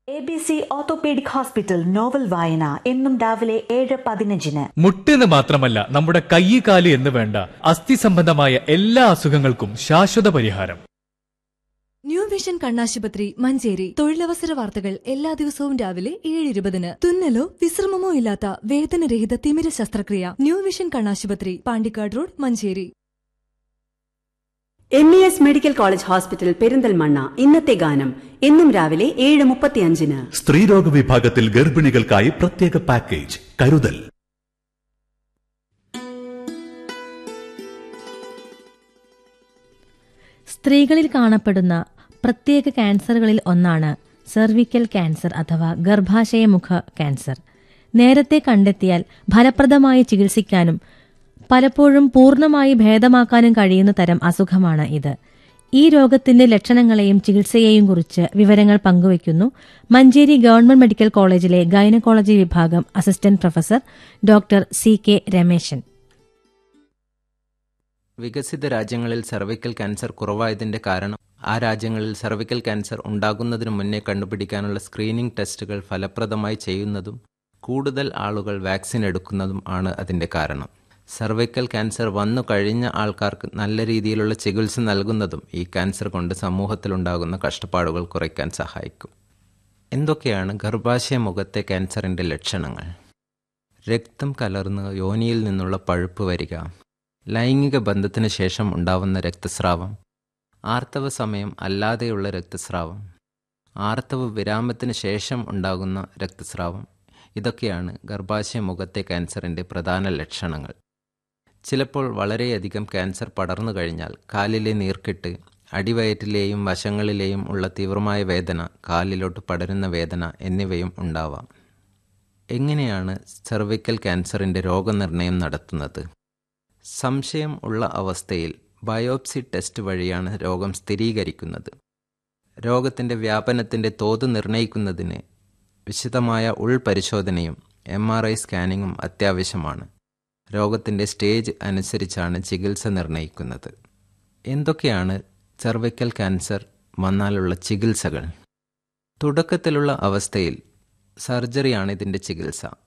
ABC orthopaedic hospital novel വായന എന്നും രാവിലെ 7:15. മുട്ടെന്ന് മാത്രമല്ല, നമ്മുടെ കൈ, കാല് എന്ന് വേണ്ട അസ്ഥി സംബന്ധമായ എല്ലാ അസുഖങ്ങൾക്കും ശാശ്വത പരിഹാരം. ന്യൂ വിഷൻ കണ്ണാശുപത്രി മഞ്ചേരി. തൊഴിലവസര വാർത്തകൾ എല്ലാ ദിവസവും രാവിലെ 7:20. തുന്നലോ വിശ്രമമോ ഇല്ലാത്ത വേദനരഹിത തിമിര ശസ്ത്രക്രിയ. ന്യൂ വിഷൻ കണ്ണാശുപത്രി, Pandikkad road, Manjeri. MES medical college hospital Perinthalmanna. ഇന്നത്തെ ഗാനം എന്നും രാവിലെ 7:35. സ്ത്രീരോഗ വിഭാഗത്തിൽ ഗർഭിണികൾക്കായി പ്രത്യേക പാക്കേജ് കരുതൽ. സ്ത്രീകളിൽ കാണപ്പെടുന്ന പ്രത്യേക ക്യാൻസറുകളിൽ ഒന്നാണ് സെർവിക്കൽ ക്യാൻസർ അഥവാ ഗർഭാശയമുഖ ക്യാൻസർ. നേരത്തെ കണ്ടെത്തിയാൽ ഫലപ്രദമായി ചികിത്സിക്കാനും പലപ്പോഴും പൂർണ്ണമായി ഭേദമാക്കാനും കഴിയുന്ന തരം അസുഖമാണ് ഇത്. ഈ രോഗത്തിന്റെ ലക്ഷണങ്ങളെയും ചികിത്സയെയും കുറിച്ച് വിവരങ്ങൾ പങ്കുവയ്ക്കുന്നു മഞ്ചേരി ഗവൺമെന്റ് മെഡിക്കൽ കോളേജിലെ ഗൈനക്കോളജി വിഭാഗം assistant professor doctor CK Rameshan. വികസിത രാജ്യങ്ങളിൽ സർവിക്കൽ ക്യാൻസർ കുറവായതിന്റെ കാരണം ആ രാജ്യങ്ങളിൽ സർവിക്കൽ ക്യാൻസർ ഉണ്ടാകുന്നതിനു മുന്നേ കണ്ടുപിടിക്കാനുള്ള സ്ക്രീനിംഗ് ടെസ്റ്റുകൾ ഫലപ്രദമായി ചെയ്യുന്നതും കൂടുതൽ ആളുകൾ വാക്സിൻ എടുക്കുന്നതും ആണ് അതിന്റെ കാരണം. സർവൈക്കൽ ക്യാൻസർ വന്നു കഴിഞ്ഞ ആൾക്കാർക്ക് നല്ല രീതിയിലുള്ള ചികിത്സ നൽകുന്നതും ഈ ക്യാൻസർ കൊണ്ട് സമൂഹത്തിലുണ്ടാകുന്ന കഷ്ടപ്പാടുകൾ കുറയ്ക്കാൻ സഹായിക്കും. എന്തൊക്കെയാണ് ഗർഭാശയ മുഖത്തെ ക്യാൻസറിൻ്റെ ലക്ഷണങ്ങൾ? രക്തം കലർന്ന് യോനിയിൽ നിന്നുള്ള പഴുപ്പ് വരിക, ലൈംഗിക ബന്ധത്തിന് ശേഷം ഉണ്ടാവുന്ന രക്തസ്രാവം, ആർത്തവ സമയം അല്ലാതെയുള്ള രക്തസ്രാവം, ആർത്തവ വിരാമത്തിന് ശേഷം ഉണ്ടാകുന്ന രക്തസ്രാവം, ഇതൊക്കെയാണ് ഗർഭാശയ മുഖത്തെ ക്യാൻസറിൻ്റെ പ്രധാന ലക്ഷണങ്ങൾ. ചിലപ്പോൾ വളരെയധികം ക്യാൻസർ പടർന്നു കഴിഞ്ഞാൽ കാലിലെ നീർക്കെട്ട്, അടിവയറ്റിലെയും വശങ്ങളിലെയും ഉള്ള തീവ്രമായ വേദന, കാലിലോട്ട് പടരുന്ന വേദന എന്നിവയും ഉണ്ടാവാം. എങ്ങനെയാണ് സെർവിക്കൽ ക്യാൻസറിൻ്റെ രോഗനിർണയം നടത്തുന്നത്? സംശയം ഉള്ള അവസ്ഥയിൽ ബയോപ്സി ടെസ്റ്റ് വഴിയാണ് രോഗം സ്ഥിരീകരിക്കുന്നത്. രോഗത്തിൻ്റെ വ്യാപനത്തിൻ്റെ തോത് നിർണ്ണയിക്കുന്നതിന് വിശദമായ ഉൾപരിശോധനയും MRI സ്കാനിങ്ങും അത്യാവശ്യമാണ്. രോഗത്തിൻ്റെ സ്റ്റേജ് അനുസരിച്ചാണ് ചികിത്സ നിർണ്ണയിക്കുന്നത്. എന്തൊക്കെയാണ് സെർവിക്കൽ ക്യാൻസർ വന്നാലുള്ള ചികിത്സകൾ? തുടക്കത്തിലുള്ള അവസ്ഥയിൽ സർജറിയാണ് ഇതിൻ്റെ ചികിത്സ.